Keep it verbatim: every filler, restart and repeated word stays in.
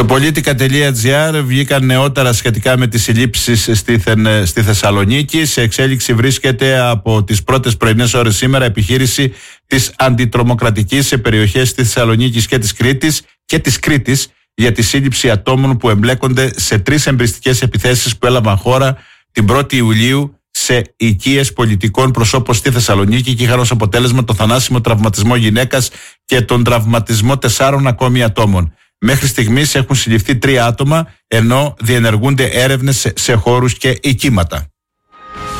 Στο Politica.gr βγήκαν νεότερα σχετικά με τις συλλήψεις στη, στη Θεσσαλονίκη. Σε εξέλιξη βρίσκεται από τις πρώτες πρωινές ώρες σήμερα επιχείρηση της αντιτρομοκρατικής σε περιοχές της Θεσσαλονίκης και της Κρήτης και της Κρήτης για τη σύλληψη ατόμων που εμπλέκονται σε τρεις εμπριστικές επιθέσεις που έλαβαν χώρα την πρώτη Ιουλίου σε οικίες πολιτικών προσώπων στη Θεσσαλονίκη και είχαν ως αποτέλεσμα το θανάσιμο τραυματισμό γυναίκας και τον τραυματισμό τεσσάρων ακόμη ατόμων. Μέχρι στιγμής έχουν συλληφθεί τρία άτομα, ενώ διενεργούνται έρευνες σε, σε χώρους και οικήματα.